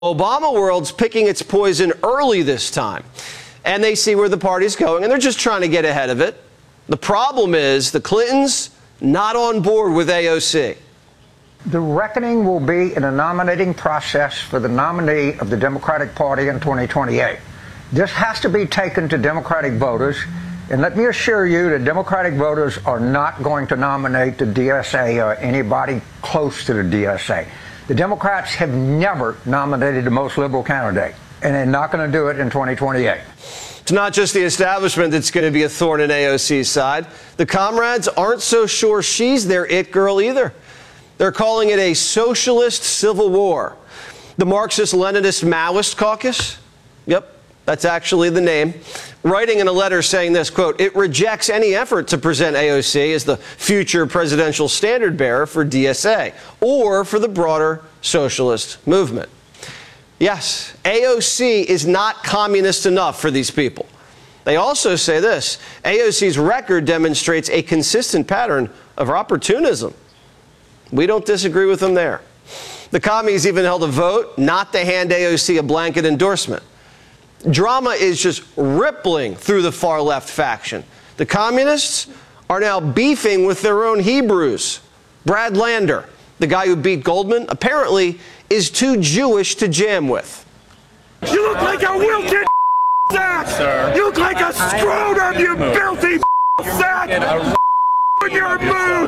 Obama world's picking its poison early this time, and they see where the party's going, and they're just trying to get ahead of it. The problem is the Clintons not on board with AOC. The reckoning will be in the nominating process for the nominee of the Democratic Party in 2028. This has to be taken to Democratic voters, and let me assure you that Democratic voters are not going to nominate the DSA or anybody close to the DSA. The Democrats have never nominated the most liberal candidate, and they're not going to do it in 2028. It's not just the establishment that's going to be a thorn in AOC's side. The comrades aren't so sure she's their it girl either. They're calling it a socialist civil war. The Marxist-Leninist Maoist Caucus, yep, that's actually the name, writing in a letter saying this, quote, it rejects any effort to present AOC as the future presidential standard bearer for DSA or for the broader socialist movement. Yes, AOC is not communist enough for these people. They also say this, AOC's record demonstrates a consistent pattern of opportunism. We don't disagree with them there. The commies even held a vote not to hand AOC a blanket endorsement. Drama is just rippling through the far-left faction. The communists are now beefing with their own Hebrews. Brad Lander, the guy who beat Goldman, apparently is too Jewish to jam with. You look like a wilted sack! Sir. You look like a scrotum, you filthy sack! In your mood!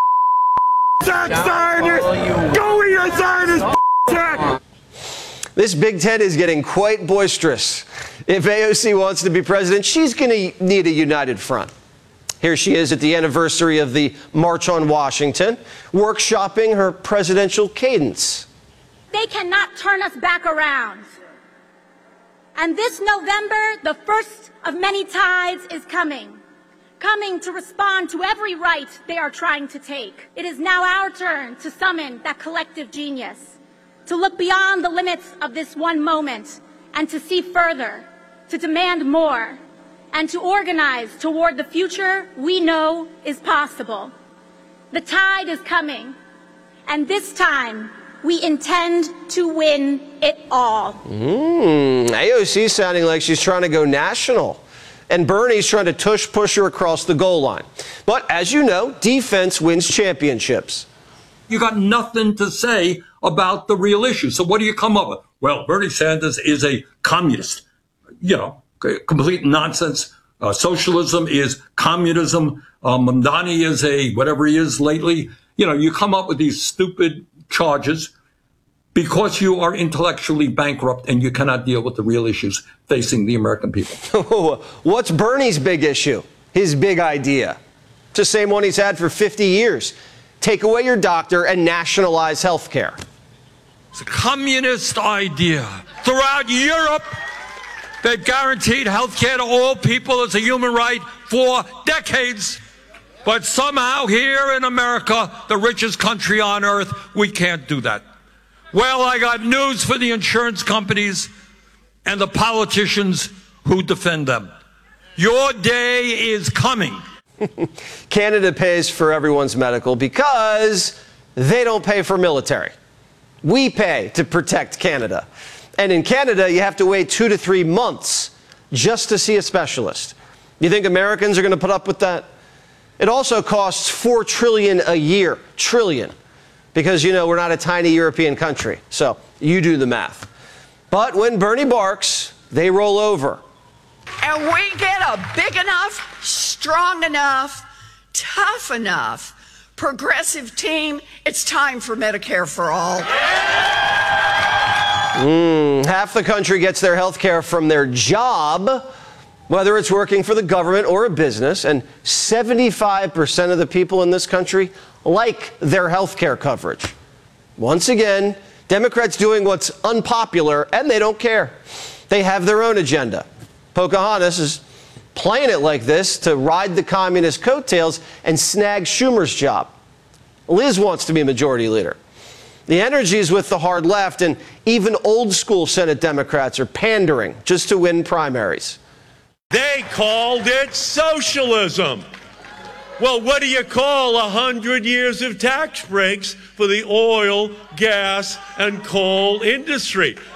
Sack Zionist! Go eat a Zionist sack! This Big Tent is getting quite boisterous. If AOC wants to be president, she's going to need a united front. Here she is at the anniversary of the March on Washington, workshopping her presidential cadence. They cannot turn us back around. And this November, the first of many tides is coming to respond to every right they are trying to take. It is now our turn to summon that collective genius, to look beyond the limits of this one moment and to see further, to demand more, and to organize toward the future we know is possible. The tide is coming, and this time we intend to win it all. AOC's sounding like she's trying to go national, and Bernie's trying to push her across the goal line. But as you know, defense wins championships. You got nothing to say about the real issue. So what do you come up with? Well, Bernie Sanders is a communist. You know, complete nonsense. Socialism is communism. Mamdani is a whatever he is lately. You know, you come up with these stupid charges because you are intellectually bankrupt and you cannot deal with the real issues facing the American people. What's Bernie's big issue? His big idea? It's the same one he's had for 50 years. Take away your doctor and nationalize health care. It's a communist idea. Throughout Europe, they've guaranteed health care to all people as a human right for decades. But somehow here in America, the richest country on earth, we can't do that. Well, I got news for the insurance companies and the politicians who defend them. Your day is coming. Canada pays for everyone's medical because they don't pay for military. We pay to protect Canada. And in Canada, you have to wait 2 to 3 months just to see a specialist. You think Americans are going to put up with that? It also costs $4 trillion a year. Trillion. Because, you know, we're not a tiny European country. So you do the math. But when Bernie barks, they roll over. And we get a big enough, strong enough, tough enough, progressive team, it's time for Medicare for all. Half the country gets their health care from their job, whether it's working for the government or a business, and 75% of the people in this country like their health care coverage. Once again, Democrats doing what's unpopular, and they don't care. They have their own agenda. Pocahontas is playing it like this to ride the communist coattails and snag Schumer's job. Liz wants to be majority leader. The energy is with the hard left, and even old school Senate Democrats are pandering just to win primaries. They called it socialism. Well, what do you call 100 years of tax breaks for the oil, gas, and coal industry?